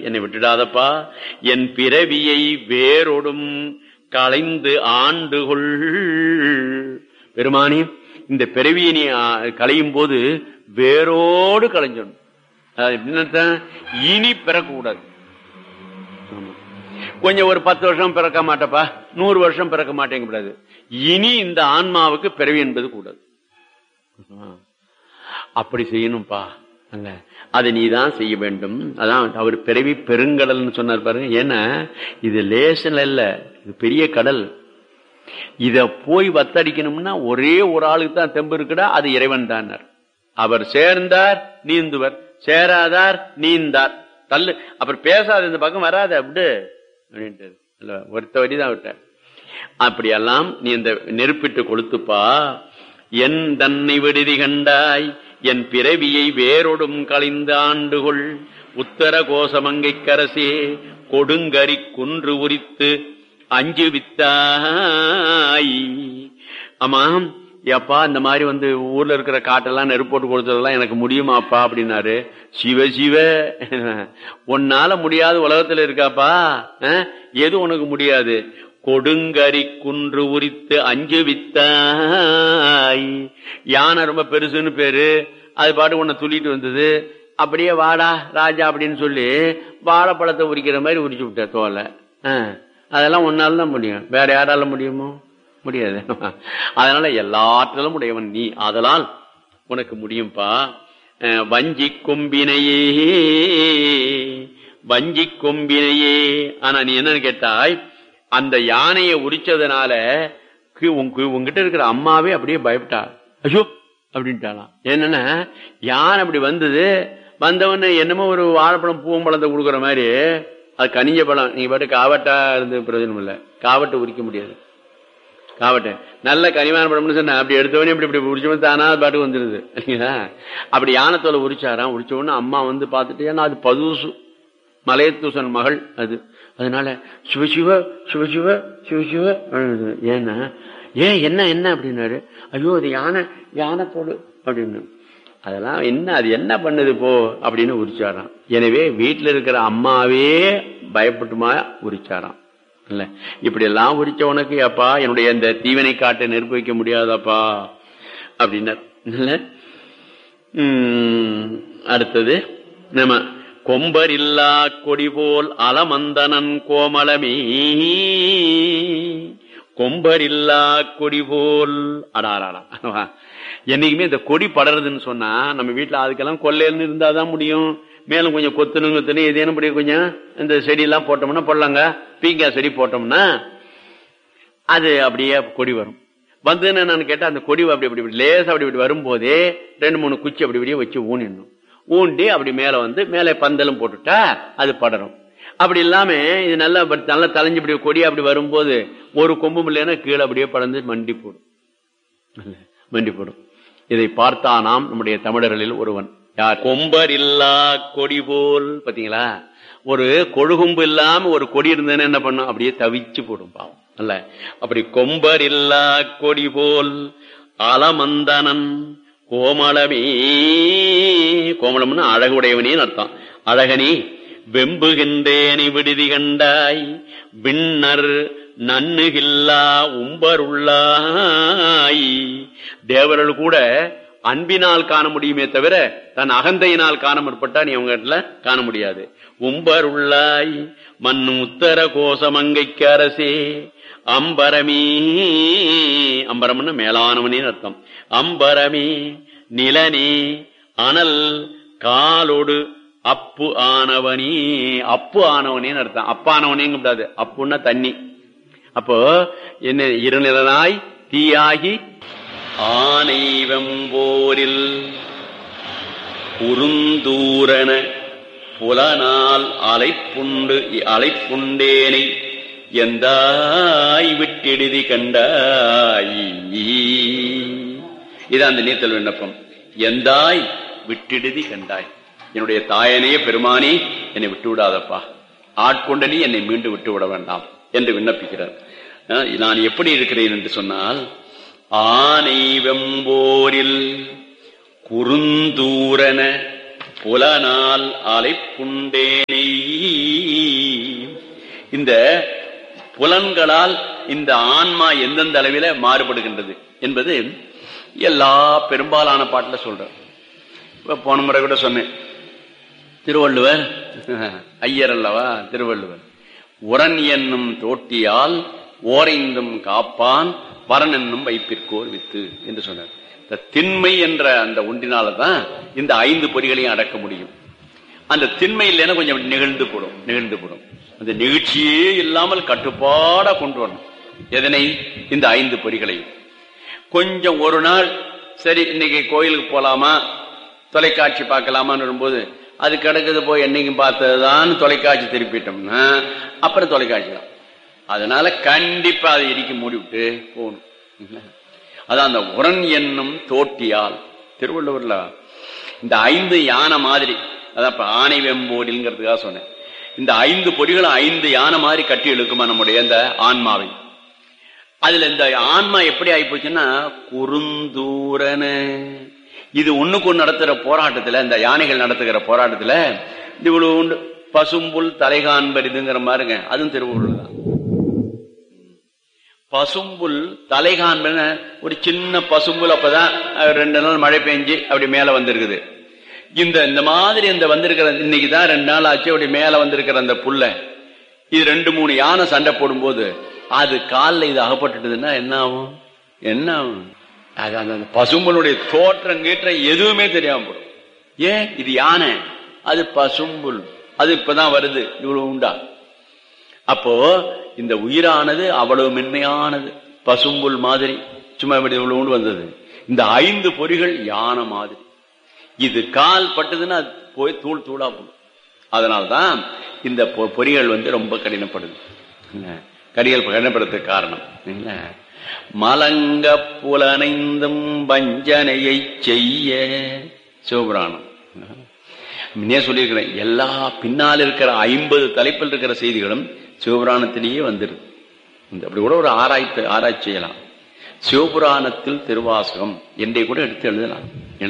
என்னை விட்டுடாதப்பா, என் பிறவியை வேரோடும் களைந்து ஆண்டுகொள். பெருமானி, இந்த பிறவியை நீ களையும் போது வேரோடு களைஞ்சணும். என்ன, இனி பிறக்கக்கூடாது. கொஞ்சம் ஒரு 10 வருஷம் பிறக்க மாட்டப்பா, 100 வருஷம் பிறக்க மாட்டேங்க கூடாது. இனி இந்த ஆன்மாவுக்கு பிறவி என்பது கூடாது. அப்படி செய்யணும்பா. அல்ல, அதை நீதான் செய்ய வேண்டும். அதான் அவர் பிறவி பெருங்கடல்னு சொன்னார் பாருங்க. ஏன்னா இது லேசல் அல்ல, இது பெரிய கடல். இத போய் வத்தடிக்கணும்னா ஒரே ஒரு ஆளுக்கு தான் தெம்பு இருக்குடா, அது இறைவன் தான். அவர் சேர்ந்தார் நீந்துவர், சேராதார் நீந்தார். தள்ளு, அப்புறம் பேசாத, இந்த பக்கம் வராது அப்படி அப்படின்ட்டு ஒருத்த வரிதான் விட்டார். அப்படியெல்லாம் நீ இந்த நெருப்பிட்டு கொளுத்துப்பா. என் தன்னை விடுதி கண்டாய், என் பிறவியை வேரோடும் களைந்து ஆண்டுகொள். உத்தர கோசமங்கை கரசே, கொடுங்கரி குன்று உரித்து அஞ்சு வித்தாய். ஆமாம் ஏப்பா, இந்த மாதிரி ஊர்ல இருக்கிற காட்டெல்லாம் நெருப்போட்டு கொடுத்ததெல்லாம் எனக்கு முடியுமாப்பா அப்படின்னாரு. சிவ சிவ, உன்னால முடியாது உலகத்துல இருக்காப்பா, எது உனக்கு முடியாது? கொடுங்கரி குன்று உரித்து அஞ்சு வித்தாய். யானை ரொம்ப பெருசுன்னு பேரு, அது பாட்டு உன்னை துள்ளிட்டு வந்தது. அப்படியே வாடா ராஜா அப்படின்னு சொல்லி வாழைப்பழத்தை உரிக்கிற மாதிரி உரிச்சு விட்ட தோலை. அதெல்லாம் ஒன்னால தான் முடியும், வேற யாரால முடியுமோ? முடியாது. அதனால எல்லாற்றிலும் உடையவன் நீ, அதனால் உனக்கு முடியும்பா. வஞ்சி கொம்பினையே, வஞ்சி கொம்பினையே. ஆனா நீ என்னன்னு கேட்டாய், அந்த யானையை உரிச்சதுனால உங்ககிட்ட இருக்கிற அம்மாவே அப்படியே பயப்பட்டா. ஐயோ அப்படின்ட்டாலாம். என்னன்னா யானை அப்படி வந்தவன என்னமோ ஒரு வாழைப்பழம் பூவம்பழத்தை கொடுக்குற மாதிரி, அது கனிஞ்ச பழம். நீங்க பாட்டு காவட்டா இருந்து பிரயோஜனம் இல்லை, காவட்டை உரிக்க முடியாது. காவட்டை நல்ல கனிவான பழம்னு சொன்ன அப்படி எடுத்தவனே இப்படி இப்படி உரிச்சவன் தானா பாட்டு வந்துருது இல்லைங்களா? அப்படி யானத்தோலை உரிச்சாராம். உரிச்ச உடனே அம்மா பார்த்துட்டு, ஏன்னா அது பதுசு மலையத்தூசன் மகள் அது. அதனால சிவசிவ சிவசிவ சிவசிவ. ஏன்னா என்ன என்ன அப்படின்னாரு. ஐயோ அது யானத்தோடு அப்படின்னு. அதெல்லாம் என்ன, அது என்ன பண்ணுது போ அப்படின்னு உரிச்சாராம். எனவே வீட்டுல இருக்கிற அம்மாவே பயப்பட்டுமா உரிச்சாராம். இல்ல, இப்படி எல்லாம் உரிச்ச உனக்கு அப்பா என்னுடைய இந்த தீவனை காட்டை நெருப்பு வைக்க முடியாதாப்பா அப்படின்னார். அடுத்தது நம்ம கொம்பர் இல்லா கொடி போல் அலமந்தனன் கோமளமே. கொம்பர் இல்லா கொடி போல் அடாராடா. என்னைக்குமே இந்த கொடி படறதுன்னு சொன்னா நம்ம வீட்டுல அதுக்கெல்லாம் கொள்ளைன்னு இருந்தாதான் முடியும். மேலும் கொஞ்சம் கொத்துணு ஏதேனும் கொஞ்சம் இந்த செடி எல்லாம் போட்டோம்னா போடலாங்க. பீங்காய் செடி போட்டோம்னா அது அப்படியே கொடி வரும். வந்துன்னு நான் கேட்டா அந்த கொடி அப்படி அப்படி லேசா அப்படி இப்படி வரும்போதே 2-3 குச்சி அப்படி இப்படியே வச்சு ஊனிடணும். ஊண்டி அப்படி மேலே பந்தலும் போட்டுட்டா அது படரும். அப்படி இல்லாம இது நல்லா தலைஞ்சு இப்படி கொடி அப்படி வரும்போது ஒரு கொம்பு இல்லைன்னா கீழே அப்படியே படர்ந்து மண்டி போடும். இதை பார்த்தா நாம் நம்முடைய தமிழர்களில் ஒருவன் யார்? கொம்பர் இல்லா கொடி போல். பாத்தீங்களா, ஒரு கொழுகும்பு இல்லாம ஒரு கொடி இருந்ததுன்னு என்ன பண்ணும், அப்படியே தவிச்சு போடும் பாவம். அல்ல, அப்படி கொம்பர் இல்லா கொடி போல் அலமந்தனன் கோமளமே. கோமளம்னு அழகுடையவனே அர்த்தம். அழகனே வெம்புகின்றேனை விடுதி கண்டாய், விண்ணர் நன்னுகில்லா உம்பருள்ளாய். தேவர்கள் கூட அன்பினால் காண முடியுமே தவிர தன் அகந்தையினால் காண முற்பட்டா நீ அவங்க இடத்துல காண முடியாது. உம்பருள்ளாய் மண்ணு உத்தர கோசமங்கைக்கு அரசே அம்பரமே. அம்பரம்னு மேலானவனே அர்த்தம். அம்பரமே நிலனே அனல் காலோடு அப்பு ஆனவனே. அப்பு ஆனவனே அர்த்தம். அப்பானவனே கூடாது, அப்புன்னா தண்ணி. அப்போ என்ன, இருநிலனாய் தீயாகி ஆனை வெம்போரில் குறுந்தூரன புலனால் அலைப்புண்டேனை எந்தாய் விட்டெடுதி கண்டாய். இது அந்த நீத்தல் விண்ணப்பம். எந்தாய் விட்டெடுதி கண்டாய். என்னுடைய தாயனையே பெருமானே என்னை விட்டு விடாதப்பா, ஆட்கொண்ட நீ என்னை மீண்டு விட்டு விட வேண்டாம் என்று விண்ணப்பிக்கிறார். நான் எப்படி இருக்கிறேன் என்று சொன்னால், ஆனை வெம்போரில் குறுந்தூரன புலனால் அலைப்புண்டேனை இந்த புலன்களால் இந்த ஆன்மா எந்தெந்த அளவில மாறுபடுகின்றது என்பது எல்லா பெரும்பாலான பாட்டுல சொல்றேன். போன முறை கூட சொன்னேன், திருவள்ளுவர் ஐயர் அல்லவா திருவள்ளுவர், உரன் என்னும் தோட்டியால் ஓரைந்தும் காப்பான் பரன் என்னும் வைப்பிற்கோர் வித்து என்று சொன்னார். இந்த திண்மை என்ற அந்த ஒன்றினாலதான் இந்த 5 பொறிகளையும் அடக்க முடியும். அந்த திண்மை இல்லைன்னா கொஞ்சம் நிகழ்ந்து போடும். அந்த நிகழ்ச்சியே இல்லாமல் கட்டுப்பாடா கொண்டு வரணும். எதனை? இந்த 5 பொறிகளையும். கொஞ்சம் ஒரு நாள் சரி இன்னைக்கு கோயிலுக்கு போலாமா, தொலைக்காட்சி பார்க்கலாமான்னு வரும்போது அது கிடக்குது போய் என்னைக்கும் பார்த்ததுதான் தொலைக்காட்சி திருப்பிட்டோம்னா அப்புறம் தொலைக்காட்சி தான். அதனால கண்டிப்பா அதை இடிக்க மூடிவிட்டு போகணும். அதான் அந்த உரன் என்னும் தோட்டியால் திருவள்ளுவர்ல இந்த 5 யானை மாதிரி, அதான் இப்ப ஆணை வெம்போடிங்கிறதுக்காக சொன்னேன். இந்த 5 பொறிகளும் 5 யானை மாதிரி கட்டி இழுக்குமா நம்முடைய இந்த ஆன்மாவை. அதுல இந்த ஆன்மா எப்படி ஆயிப்போச்சுன்னா குறுந்தூரன. இது ஒண்ணுக்கு ஒண்ணு நடத்துற போராட்டத்துல, இந்த யானைகள் நடத்துகிற போராட்டத்துல இவ்வளவு பசும்புல் தலைகாண்பரிதுங்கிற மாதிரிங்க, அதுவும் திருவள்ளுவர் தான். பசும்புல் தலைகாண்பன ஒரு சின்ன பசும்புல், அப்பதான் 2 நாள் மழை பெஞ்சு அப்படி மேல வந்திருக்குது. இந்த மாதிரி இந்த வந்திருக்கிற இன்னைக்குதான் 2 நாள் ஆச்சு அப்படி மேல வந்திருக்கிற அந்த புல்ல இது 2-3 யானை சண்டை போடும் போது அது காலில் இது அகப்பட்டுதுன்னா என்ன ஆகும்? அது அந்த பசும்புலுடைய தோற்றம் கீற்றம் எதுவுமே தெரியாம போடும். ஏன்? இது யானை, அது பசும்புல், அது இப்பதான் வருது, இவ்வளவு உண்டா. அப்போ இந்த உயிரானது அவ்வளவு மென்மையானது, பசும்புல் மாதிரி சும்மா இவ்வளவு உண்டு வந்தது. இந்த 5 பொறிகள் யானை மாதிரி, இது கால் பட்டதுன்னா போய் தூள் தூளா போடும். அதனால்தான் இந்த பொறிகள் ரொம்ப கடினப்படுது. கடிகள் கடினப்படுறதுக்கு காரணம் மலங்க புலனைந்தும் வஞ்சனையை செய்ய. சிவபுராணம் முன்னே சொல்லியிருக்கிறேன், எல்லா பின்னால் இருக்கிற 50 தலைப்பில் இருக்கிற செய்திகளும் சிவபுராணத்திலேயே வந்துருது. அப்படி கூட ஒரு ஆராய்ச்சி செய்யலாம். சிவபுராணத்தில் திருவாசகம் என்றை கூட எடுத்து எழுதலாம்.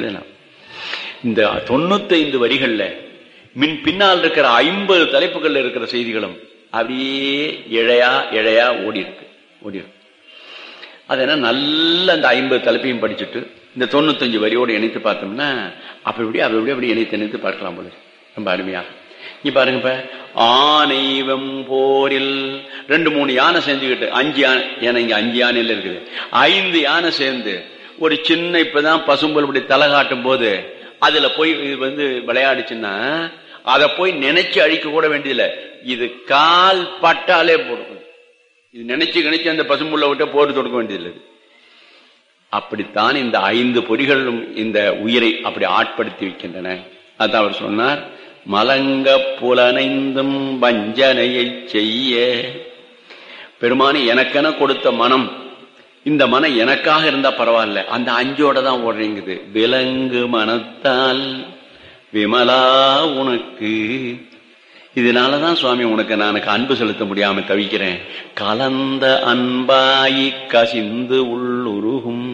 இந்த 95 வரிகள்ல பின்னால் இருக்கிற 50 தலைப்புகள்ல இருக்கிற செய்திகளும் அப்படியே இழையா ஓடி இருக்கு. அதனால நல்ல அந்த 50 தலைப்பையும் படிச்சுட்டு இந்த 95 வரியோடு இணைத்து பார்த்தோம்னா அப்படி இணைத்து பார்க்கலாம் போல. ரொம்ப அருமையாக நீ பாருங்க. இப்ப ஆனைவம் போரில் 2-3 யானை செஞ்சுக்கிட்டு 5 யானை, ஏன்னா இங்க 5 யானையில இருக்குது, 5 யானை சேர்ந்து ஒரு சின்ன இப்பதான் பசும்பொல் இப்படி தலை காட்டும் போது அதுல போய் இது விளையாடுச்சுன்னா அதை போய் நினைச்சு அழிக்க கூட வேண்டியதில்லை, இது கால் பட்டாலே போடும். இது நினைச்சு அந்த பசும்புள்ள விட்ட போட்டு தொடுக்க வேண்டியதில்லை. அப்படித்தான் இந்த 5 பொறிகளும் இந்த உயிரை அப்படி ஆட்படுத்தி வைக்கின்றன. அதான் அவர் சொன்னார், மலங்க புலனைந்தும் வஞ்சனையை செய்ய. பெருமானி எனக்கென கொடுத்த மனம், இந்த மனம் எனக்காக இருந்தா பரவாயில்ல, அந்த 5ஓட தான் ஓடுறீங்குது. விலங்கு மனத்தால் விமலா உனக்கு. இதனாலதான் சுவாமி உனக்கு நான் அன்பு செலுத்த முடியாம தவிக்கிறேன். கலந்த அன்பாயி கசிந்து உள்ளுருகும்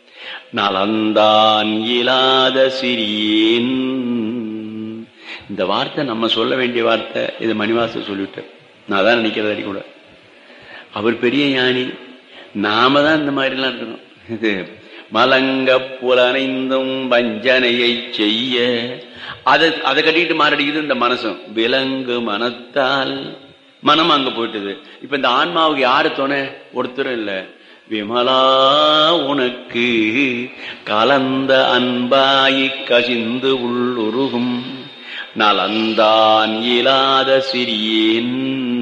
நலந்தான் இயலாத சிறியேன். இந்த வார்த்தை நம்ம சொல்ல வேண்டிய வார்த்தை. இது மணிவாச சொல்லிவிட்டார். நான் தான் நினைக்கிறது அடி கூட. அவர் பெரிய ஞானி, நாம தான் இந்த மாதிரி எல்லாம் இருக்கணும். இது மலங்க புலனைந்தும் வஞ்சனையை செய்ய, அதை கட்டிட்டு மாரடிக்குது இந்த மனசும். விலங்கு மனத்தால் மனம் அங்க போயிட்டுது. இப்ப இந்த ஆன்மாவுக்கு யாரு துணை? ஒருத்தரும் இல்ல. விமலா உனக்கு கலந்த அன்பாயி கசிந்து உள்ளுருகும் நலந்தான் இயலாத சிறியேன்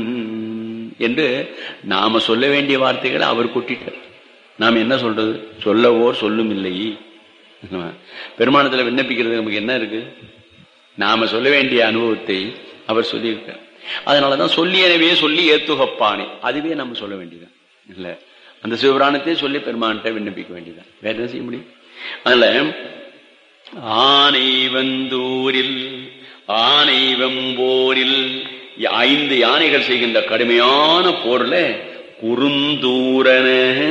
என்று நாம சொல்ல வேண்டிய வார்த்தைகளை அவர் கொட்டிட்டார். நாம் என்ன சொல்றது? சொல்லவோர் சொல்லும் இல்லை. பெருமானத்துல விண்ணப்பிக்கிறது நமக்கு என்ன இருக்கு? நாம சொல்ல வேண்டிய அனுபவத்தை அவர் சொல்லியிருக்கார். அதனாலதான் சொல்லியனவே சொல்லி ஏத்துகப்பானே, அதுவே நம்ம சொல்ல வேண்டியதான் இல்ல. அந்த சிவபுராணத்தையே சொல்லி பெருமான்கிட்ட விண்ணப்பிக்க வேண்டியதான். வேற என்ன செய்ய முடியும்? அதனால ஆனை வந்தூரில் ஆனை வெம்போரில் 5 யானைகள் செய்கின்ற கடுமையான போர்ல குறுந்தூரன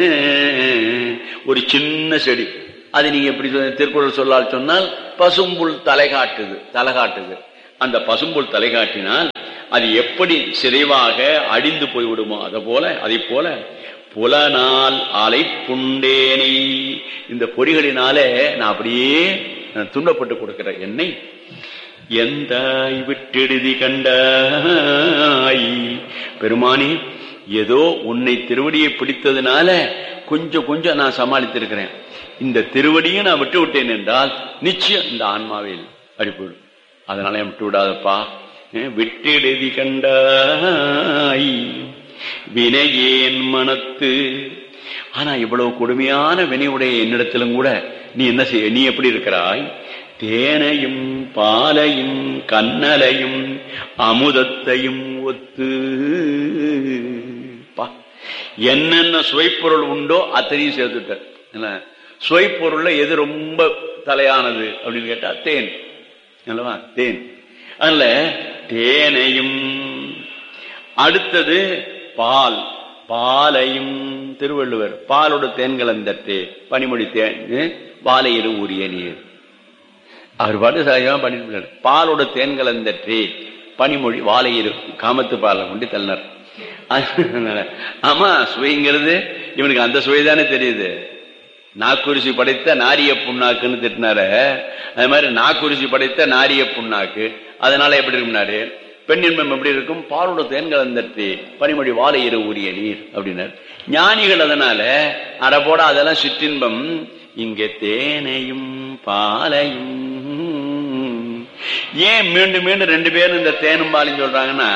ஒரு சின்ன செடி, அது நீங்க எப்படி திருக்குறள் சொல்லால் சொன்னால் பசும்புல் தலை காட்டுது. அந்த பசும்புல் தலை காட்டினால் அது எப்படி சிதைவாக அழிந்து போய்விடுமோ அதை போல புலனால் அலை புண்டேனை, இந்த பொறிகளினாலே நான் அப்படியே துன்பப்பட்டு கொடுக்கிற என்னை எந்தாய் விட்டெழுதி கண்டாய். பெருமானி, ஏதோ உன்னை திருவடியை பிடித்ததுனால கொஞ்சம் நான் சமாளித்திருக்கிறேன். இந்த திருவடியும் நான் விட்டு விட்டேன் என்றால் நிச்சயம் இந்த ஆன்மாவில் அடிப்படும். அதனால விட்டு விடாதப்பா. விட்டெழுதி கண்டாய் வினையேன் மனத்து. ஆனா இவ்வளவு கொடுமையான வினையுடைய என்னிடத்திலும் கூட நீ என்ன செய்ய, நீ எப்படி இருக்கிறாய்? தேனையும் பாலையும் கண்ணலையும் அமுதத்தையும் ஒத்து. என்னென்ன சுவைப்பொருள் உண்டோ அத்தனையும் சேர்த்துட்ட. சுவைப்பொருள்ல எது ரொம்ப தலையானது அப்படின்னு கேட்டா தேன் அல்லவா? தேன். அதுல தேனையும், அடுத்தது பால், பாலையும் திருவள்ளுவர் பாலோட தேன் கலந்தட்டே பனிமொழி தேன் வாழையிரு உரிய நீர். அவர் பாட்டு சாயமா பண்ணிட்டு பாலோட தேன் கலந்தட்டே பனிமொழி வாழையிரு காமத்து பாலை கொண்டு தள்ளினார். ஆமா, சுவைங்கிறது இவனுக்கு அந்த சுவைதானே தெரியுது. நாக்குரிசி படைத்த நாரிய புண்ணாக்குன்னு திட்டினார, அது மாதிரி நாக்குரிசி படைத்த நாரிய புண்ணாக்கு. அதனால எப்படி இருக்குனாரு, பெண்ணின்பம் எப்படி இருக்கும்? பாலோட தேன் கலந்தட்டே பனிமொழி வாழையிரு உரிய நீர் அப்படின்னாரு. ஞானிகள் அதனால அடப்போட அதெல்லாம் சிற்றின்பம், இங்க தேனையும் பாலையும். ஏன் மீண்டும் மீண்டும் ரெண்டு பேரும் இந்த தேனும் பாலையும் சொல்றாங்கன்னா,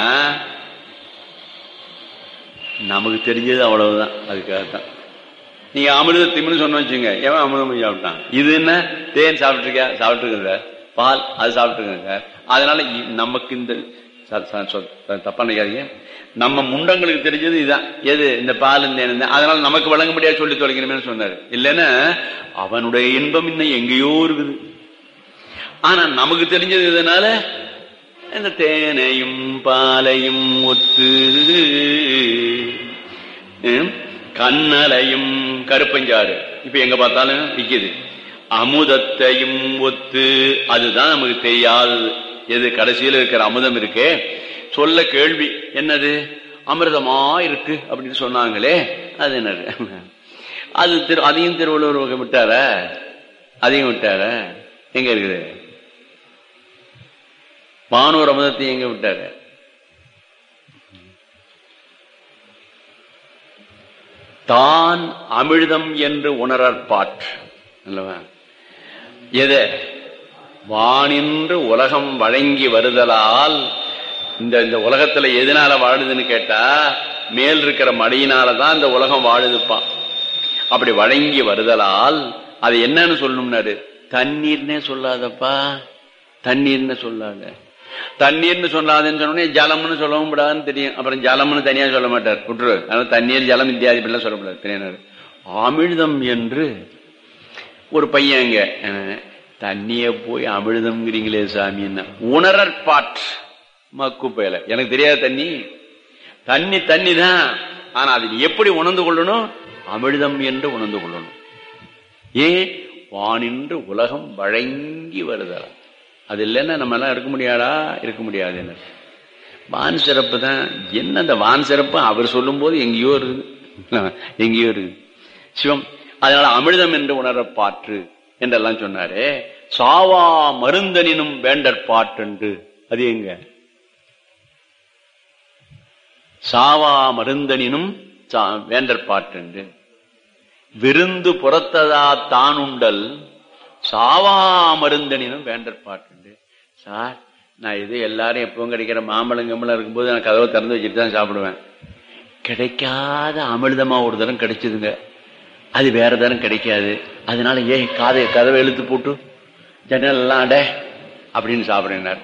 நமக்கு தெரிஞ்சது அவ்வளவுதான். அதுக்காகத்தான் நீங்க அமிர்த திமின்னு சொன்ன வச்சுங்க, ஏன் அமிர்தம் சாப்பிட்டான்? இது என்ன தேன் சாப்பிட்டுருக்கா? சாப்பிட்டுருக்க. பால் அது சாப்பிட்டுருக்க. அதனால நமக்கு இந்த தப்பா நினைக்காதீங்க, நம்ம முண்டங்களுக்கு தெரிஞ்சது இதுதான். எது? இந்த பால் தேன். அதனால நமக்கு வழங்க முடியாது சொல்லி தொலைக்கணுமே சொன்னாரு. இல்லைன்னா அவனுடைய இன்பம் இன்னும் எங்கேயோ இருக்குது. ஆனா நமக்கு தெரிஞ்சது இதனால இந்த தேனையும் பாலையும் ஒத்து, கண்ணலையும் கருப்பஞ்சாறு இப்ப எங்க பார்த்தாலும் விக்குது, அமுதத்தையும் ஒத்து. அதுதான் நமக்கு தெரியாதது. எது? கடைசியில் இருக்கிற அமுதம் இருக்கே, சொல்ல கேள்வி என்னது? அமிர்தமா இருக்கு அப்படின்னு சொன்னாங்களே, அது என்னது? அது அதையும் திருவள்ளுவர் விட்டார, அதையும் விட்டார. எங்க இருக்குது? வானூர் அமுதத்தை எங்க விட்டாரு? தான் அமிழ்தம் என்று உணரற்பாற்று அல்லவா? எத? வானின்று உலகம் வழங்கி வருதலால். இந்த உலகத்துல எதனால வாழுதுன்னு கேட்டா, மேல் இருக்கிற மடியினாலதான் இந்த உலகம் வாழுதுப்பான். அப்படி வழங்கி வருதலால் அது என்னன்னு சொல்லணும்னாரு, தண்ணீர்னே சொல்லாதப்பா, தண்ணீர்னு சொல்லாத. தண்ணீர்னு சொல்லாதுன்னு சொன்னோடனே ஜலம்னு சொல்லவும் கூடாதுன்னு தெரியும். அப்புறம் ஜலம்னு தனியா சொல்ல மாட்டார், விட்டுரு. அதனால தண்ணீர் ஜலம் இத்தியாதி இப்படிலாம் சொல்லக்கூடாது. தெரியாது. அமிழ்தம் என்று ஒரு பையன் அங்க, தண்ணிய போய் அமிழ்தம்ங்கிறீங்களே சாமி, என்ன உணரற்பாற்று மக்குப்பையில. எனக்கு தெரியாது தண்ணி, தண்ணி தண்ணி தான். ஆனா அது எப்படி உணர்ந்து கொள்ளணும்? அமிழ்தம் என்று உணர்ந்து கொள்ளணும். ஏன்? வானின்று உலகம் வழங்கி வருதா. அது இல்லைன்னா நம்ம எல்லாம் இருக்க முடியாதா? இருக்க முடியாது. என்ன வான் சிறப்பு தான். என்ன அந்த வான் சிறப்பு அவர் சொல்லும் போது எங்கேயோ இருக்குது, எங்கேயோ இருக்குது சிவம். அதனால அமிழ்தம் என்று உணரப்பாற்று என்றெல்லாம் சொன்னாரு. சாவா மருந்தனினும் வேண்டற்பாற்று. அது எங்க? சாவா மருந்தனினும் வேண்டற்பாற்று. விருந்து புறத்ததா தானுண்டல் சாவா மருந்தனினும் வேண்டற்பாற்று. சார், நான் இது எல்லாரும் எப்பவும் கிடைக்கிற மாம்பழங்கம்பளம் இருக்கும்போது நான் கதவை திறந்து வச்சுட்டு தான் சாப்பிடுவேன். கிடைக்காத அமிர்தமா ஒரு தரம் கிடைச்சதுங்க, அது வேற தரம் கிடைக்காது. அதனால கதவை இழுத்து போட்டு ஜன்னல்லாம் அட அப்படின்னு சாப்பிடுறார்.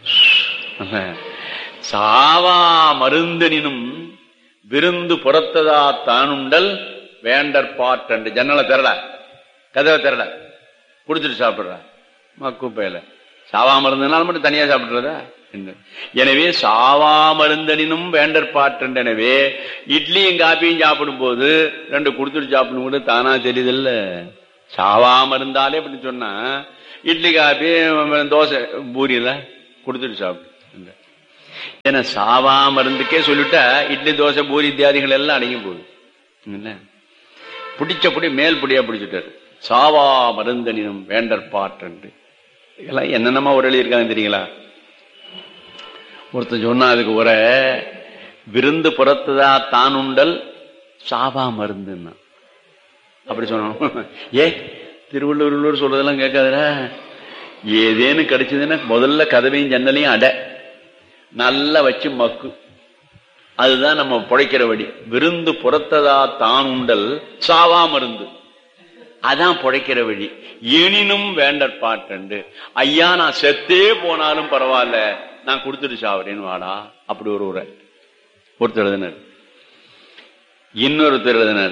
சாவா மருந்தனினும் விருந்து புறத்ததா தானுண்டல் வேண்டற்பாற்று. ஜன்னலை திறட, கதவை திறட, குடிச்சிட்டு சாப்பிடுற மக்குப்பையில. சாவா மருந்தனால மட்டும் தனியா சாப்பிடுறதா? எனவே சாவா மருந்தனினும் வேண்டற்பாற்று. எனவே இட்லியும் காப்பியும் சாப்பிடும் போது ரெண்டு குடுத்துட்டு சாப்பிடும் கூட தானா தெரியுதில்ல. சாவா மருந்தாலே அப்படி சொன்னா இட்லி காப்பி தோசை பூரியெல்லாம் குடுத்துட்டு சாப்பிடு. ஏன்னா சாவா மருந்துக்கே சொல்லிட்டா இட்லி தோசை பூரி இத்தியாதிகள் எல்லாம் அடங்கி போகுது. பிடிச்ச புடி மேல் புடியா பிடிச்சிட்டாரு. சாவா மருந்தனினும் வேண்டற்பாற்று இதெல்லாம் என்னென்னமா ஒரு எழுதியிருக்காங்க தெரியுங்களா? ஒருத்தர் சொன்னா அதுக்கு ஒரு விருந்து புறத்துதா தானுண்டல் சாவா மருந்துன்னா அப்படி சொன்னோம். திருவள்ளுவர் சொல்றதெல்லாம் கேட்காதரா? ஏதேன்னு கிடைச்சதுன்னா முதல்ல கதவையும் ஜன்னலையும் அடை நல்லா வச்சு மக்கு, அதுதான் நம்ம புழைக்கிற வழி. விருந்து புறத்ததா தான் உண்டல் சாவா மருந்து, அதான் புழைக்கிற வழி. எனினும் வேண்டற்பாட்டு, ஐயா நான் செத்தே போனாலும் பரவாயில்ல நான் கொடுத்துட்டு சாவறேன்னு வாடா. அப்படி ஒருத்தர் எழுதினார். இன்னொருத்தர் எழுதினார்.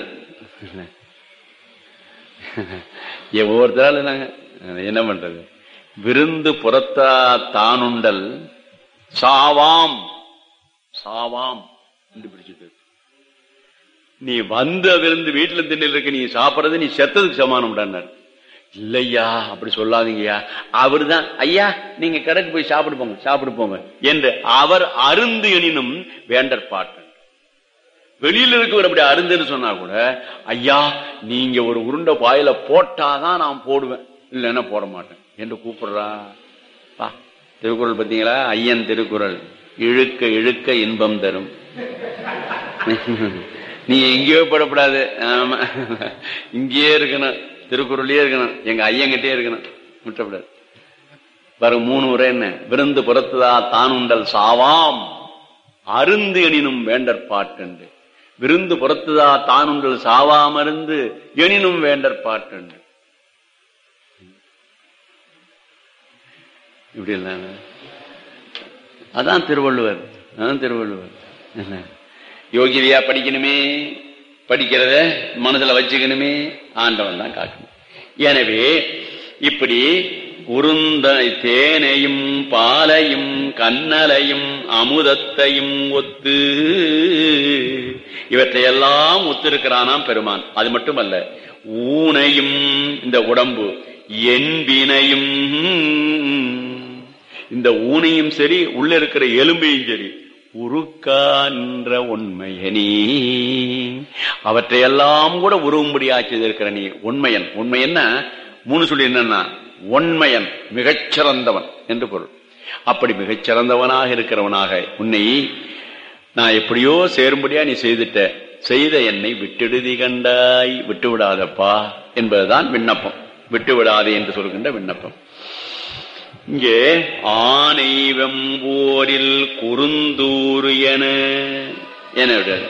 ஒவ்வொருத்தரால் என்ன பண்றது? விருந்து புறத்தா தானுண்டல் சாவாம் சாவாம் என்று பிடிச்சிட்டு, நீ வந்து விருந்து வீட்டுல திண்ணில் இருக்க நீ சாப்பிடறது நீ செத்ததுக்கு சமானம். இல்லையா அப்படி சொல்லாதீங்கய்யா. அவரு தான் ஐயா நீங்க கடைக்கு போய் சாப்பிடு போங்க என்று அவர் அருந்து எனினும் வேண்டற்பாட்டு. வெளியில இருக்கவர் அப்படி அருந்துன்னு சொன்னா கூட ஐயா நீங்க ஒரு உருண்டை பாயில போட்டாதான் நான் போடுவேன், இல்லைன்னா போட மாட்டேன் என்று கூப்பிடுறா. திருக்குறள் பார்த்தீங்களா? ஐயன் திருக்குறள் இழுக்க இழுக்க இன்பம் தரும். நீ எங்கேயோ படப்படாது, இங்கேயே இருக்கணும், திருக்குறளே இருக்கணும், எங்க ஐயங்கிட்டே இருக்கணும், விட்டப்படாது. பாருங்க 3 முறை என்ன? விருந்து புறத்துதா தானுண்டல் சாவாம் அருந்து எனினும் வேண்டற்பாட்டு. விருந்து புறத்துதா தானுண்டல் சாவாமருந்து எனினும் வேண்டற்பாட்டு. இப்படி இல்ல, அதான் திருவள்ளுவர். யோகிதையா படிக்கணுமே, படிக்கிறத மனசுல வச்சுக்கணுமே, ஆண்டவன் தான் காக்கணும். எனவே இப்படி உருந்த தேனையும் பாலையும் கண்ணலையும் அமுதத்தையும் ஒத்து இவற்றையெல்லாம் ஒத்திருக்கிறானாம் பெருமான். அது மட்டுமல்ல, ஊனையும் இந்த உடம்பு என்பினையும், இந்த ஊனையும் சரி உள்ள இருக்கிற எலும்பையும் சரி உருக்கான்ற உண்மையனி, அவற்றையெல்லாம் கூட உருவும்படியா செய்திருக்கிற நீ உண்மையன். உண்மையன்னா 3 சொல்லி என்னன்னா உண்மையன் மிகச்சிறந்தவன் என்று பொருள். அப்படி மிகச்சிறந்தவனாக இருக்கிறவனாக உன்னை நான் எப்படியோ சேரும்படியா நீ செய்த என்னை விட்டுடுதி கண்டாய், விட்டு விடாதப்பா என்பதுதான் விண்ணப்பம். விட்டு விடாதே என்று சொல்கின்ற விண்ணப்பம். இங்கே ஆனை வெம்போரில் குறுந்தூறு என விடாது.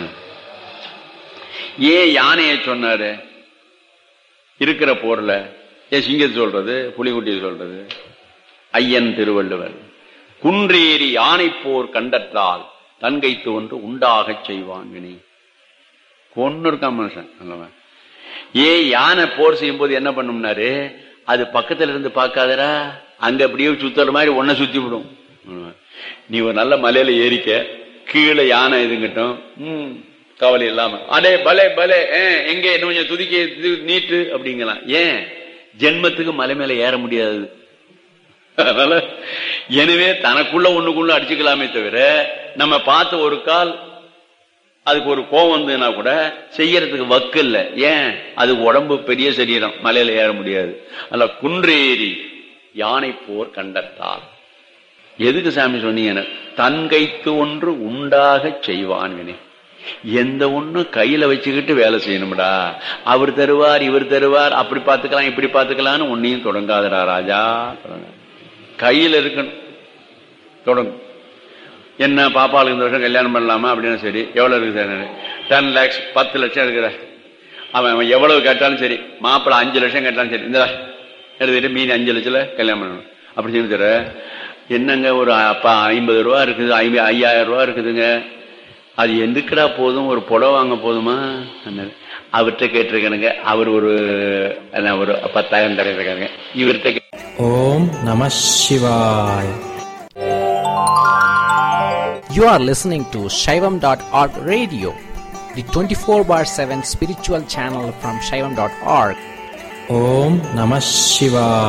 ஏன் யானையை சொன்னாரு? இருக்கிற போர்ல ஏன் சிங்கத்தை சொல்றது, புலிகுட்டியை சொல்றது? ஐயன் திருவள்ளுவர் குன்றேறி யானை போர் கண்டற்றால் தன்கை தோன்று உண்டாக செய்வான் வினை. கொன்னு இருக்கான் மனுஷன். ஏன் யானை போர் செய்யும் போது என்ன பண்ணும்னாரு, அது பக்கத்துல இருந்து பார்க்காதரா, அங்க அப்படியே சுத்துற மாதிரி ஒன்ன சுத்தி விடும். நீ ஒரு நல்ல மலையில ஏறிக்க, கீழே யானை இதுங்கிட்டும் கவலை இல்லாம அடே பலே பலே எங்க என்ன கொஞ்சம் துதிக்க நீட்டு அப்படிங்கலாம். ஏன்? ஜென்மத்துக்கு மலை மேல ஏற முடியாது. அதனால எனவே தனக்குள்ள ஒண்ணுக்குள்ள அடிச்சுக்கலாமே தவிர, நம்ம பார்த்த ஒரு கால் அதுக்கு ஒரு கோவம் வந்ததுன்னா கூட செய்யறதுக்கு வக்கு இல்லை. ஏன்? அது உடம்பு பெரிய சரீரம், மலையில ஏற முடியாது. அல்ல குன்றேறி யானை போர் கண்டத்தால். எதுக்கு சாமி சொன்னீங்க? தன்கைத்து ஒன்று உண்டாக செய்வான் வினை. எந்த ஒண்ணு கையில வச்சுக்கிட்டு வேலை செய்யணும்டா. அவர் தருவார் இவர் தருவார், அப்படி பார்த்துக்கலாம் இப்படி பார்த்துக்கலான்னு ஒன்னையும் தொடங்காதடா ராஜா. கையில இருக்கணும், தொடங்கும். என்ன பாப்பாளுக்கு இந்த வருஷம் கல்யாணம் பண்ணலாமா அப்படின்னா சரி, எவ்வளவு இருக்கு சார்? 10 lakhs 10 லட்சம் இருக்கிற. அவன் எவ்வளவு கேட்டாலும் சரி, மாப்பிள்ளை 5 லட்சம் கேட்டாலும் சரி, இந்த எடுத்துட்டு மீதி 5 லட்சத்துல கல்யாணம் பண்ணணும் அப்படி சொல்லி தர. என்னங்க ஒரு 50 ரூபா இருக்குது, 5000 ரூபா இருக்குதுங்க, அது எதுக்குடா போதும், ஒரு புடவை வாங்க போதுமா? அவர்கிட்ட கேட்டிருக்கானுங்க. அவர் ஒரு 10,000 தரையிருக்காங்க. இவர்கிட்ட ஓம் நம சிவாய். You are listening to Shaivam.org radio, the 24/7 spiritual channel from Shaivam.org. Om Namah Shivaya.